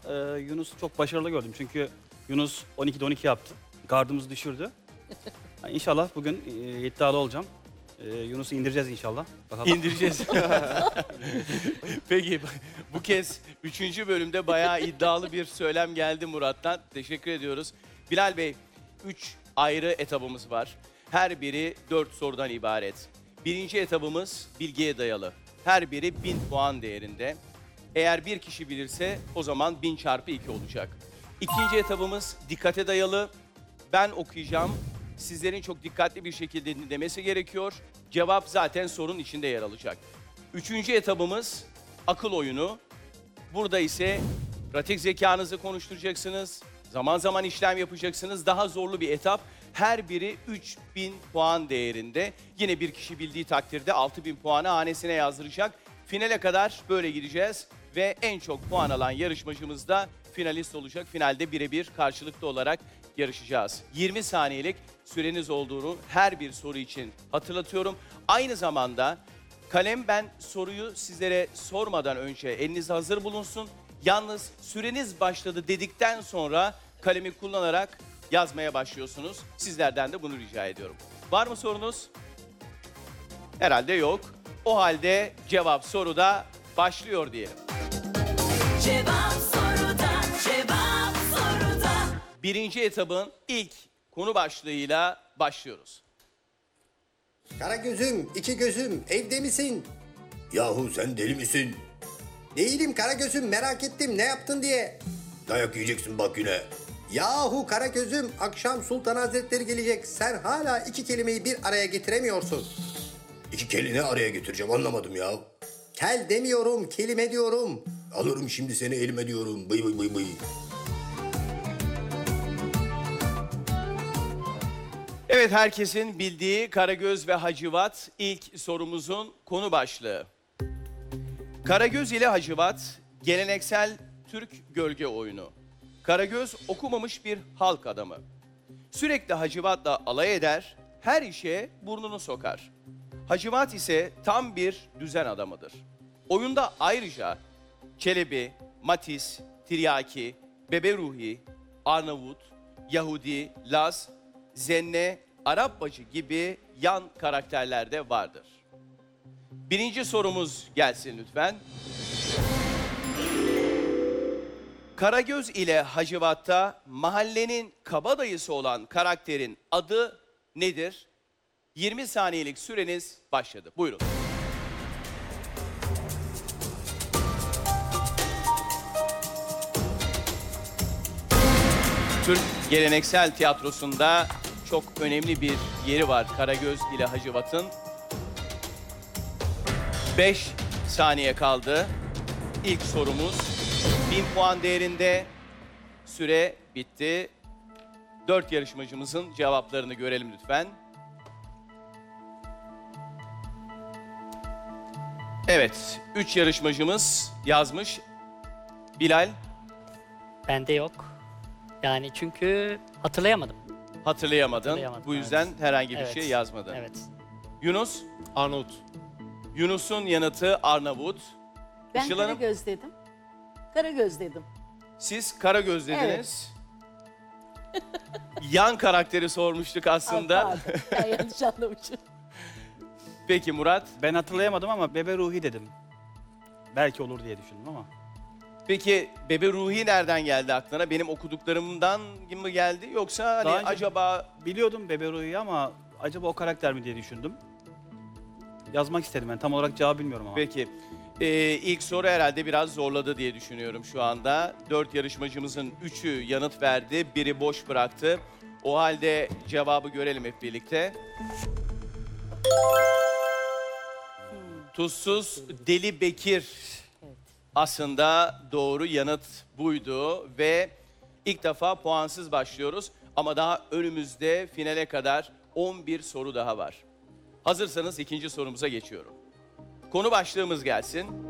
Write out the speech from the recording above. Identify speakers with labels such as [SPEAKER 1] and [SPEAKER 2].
[SPEAKER 1] Yunus'u çok başarılı gördüm. Çünkü Yunus 12'de 12 yaptı. Gardımızı düşürdü. Yani İnşallah bugün iddialı olacağım. Yunus'u indireceğiz inşallah. Bakalım.
[SPEAKER 2] İndireceğiz. Peki bu kez 3. bölümde bayağı iddialı bir söylem geldi Murat'tan. Teşekkür ediyoruz. Bilal Bey, 3 ayrı etabımız var. Her biri 4 sorudan ibaret. Birinci etabımız bilgiye dayalı. Her biri 1000 puan değerinde. Eğer bir kişi bilirse o zaman 1000 çarpı 2 olacak. İkinci etabımız dikkate dayalı. Ben okuyacağım. Sizlerin çok dikkatli bir şekilde dinlemesi gerekiyor. Cevap zaten sorunun içinde yer alacak. Üçüncü etabımız akıl oyunu. Burada ise pratik zekanızı konuşturacaksınız. Zaman zaman işlem yapacaksınız. Daha zorlu bir etap. Her biri 3000 puan değerinde. Yine bir kişi bildiği takdirde 6000 puanı hanesine yazdıracak. Finale kadar böyle gideceğiz. Ve en çok puan alan yarışmacımız da finalist olacak. Finalde birebir karşılıklı olarak yarışacağız. 20 saniyelik süreniz olduğunu her bir soru için hatırlatıyorum. Aynı zamanda kalem ben soruyu sizlere sormadan önce elinizde hazır bulunsun. Yalnız süreniz başladı dedikten sonra kalemi kullanarak yazmaya başlıyorsunuz. Sizlerden de bunu rica ediyorum. Var mı sorunuz? Herhalde yok. O halde cevap soruda başlıyor diyelim.
[SPEAKER 3] Cevap soruda, cevap soruda.
[SPEAKER 2] Birinci etabın ilk konu başlığıyla başlıyoruz.
[SPEAKER 4] Kara gözüm, iki gözüm, evde misin?
[SPEAKER 5] Yahu sen deli misin?
[SPEAKER 4] Değilim kara gözüm, merak ettim ne yaptın diye.
[SPEAKER 5] Dayak yiyeceksin bak yine.
[SPEAKER 4] Yahu kara gözüm, akşam Sultan Hazretleri gelecek. Sen hala iki kelimeyi bir araya getiremiyorsun.
[SPEAKER 5] İki kelini araya getireceğim anlamadım ya.
[SPEAKER 4] Kel demiyorum, kelime diyorum.
[SPEAKER 5] Alırım şimdi seni elime diyorum. Bıy bıy bıy bıy.
[SPEAKER 2] Evet, herkesin bildiği Karagöz ve Hacivat ilk sorumuzun konu başlığı. Karagöz ile Hacivat geleneksel Türk gölge oyunu. Karagöz okumamış bir halk adamı. Sürekli Hacivat'la alay eder, her işe burnunu sokar. Hacivat ise tam bir düzen adamıdır. Oyunda ayrıca Çelebi, Matiz, Tiryaki, Bebe Ruhi, Arnavut, Yahudi, Laz, Zenne, Arap Bacı gibi yan karakterler de vardır. Birinci sorumuz gelsin lütfen. Karagöz ile Hacivat'ta mahallenin kabadayısı olan karakterin adı nedir? 20 saniyelik süreniz başladı. Buyurun. Türk geleneksel tiyatrosunda çok önemli bir yeri var Karagöz ile Hacivat'ın. 5 saniye kaldı. İlk sorumuz 1000 puan değerinde. Süre bitti. 4 yarışmacımızın cevaplarını görelim lütfen. Evet, 3 yarışmacımız yazmış. Bilal,
[SPEAKER 6] Bende yok. Yani çünkü hatırlayamadım.
[SPEAKER 2] hatırlayamadın.
[SPEAKER 6] Hatırlayamadım,
[SPEAKER 2] Bu yüzden herhangi bir
[SPEAKER 6] Evet.
[SPEAKER 2] şey yazmadın.
[SPEAKER 6] Evet.
[SPEAKER 2] Yunus,
[SPEAKER 7] Arnavut.
[SPEAKER 2] Yunus'un yanıtı Arnavut.
[SPEAKER 8] Ben
[SPEAKER 2] Işıl Hanım,
[SPEAKER 8] Karagöz dedim. Karagöz dedim.
[SPEAKER 2] siz Karagöz dediniz. Yan karakteri sormuştuk aslında.
[SPEAKER 8] Pardon, ben yanlış anlamışım.
[SPEAKER 2] Peki Murat,
[SPEAKER 1] Ben hatırlayamadım ama Bebe Ruhi dedim. Belki olur diye düşündüm ama.
[SPEAKER 2] peki Bebe Ruhi nereden geldi aklına? Benim okuduklarımdan mı geldi yoksa hani
[SPEAKER 1] Daha önce-
[SPEAKER 2] acaba...
[SPEAKER 1] Biliyordum Bebe Ruhi'yi ama acaba o karakter mi diye düşündüm. Yazmak istedim ben. Tam olarak cevabı bilmiyorum ama.
[SPEAKER 2] Peki. İlk soru herhalde biraz zorladı diye düşünüyorum şu anda. 4 yarışmacımızın 3'ü yanıt verdi, biri boş bıraktı. O halde cevabı görelim hep birlikte. Tuzsuz Deli Bekir aslında doğru yanıt buydu ve ilk defa puansız başlıyoruz. Ama daha önümüzde finale kadar 11 soru daha var. Hazırsanız ikinci sorumuza geçiyorum. Konu başlığımız gelsin.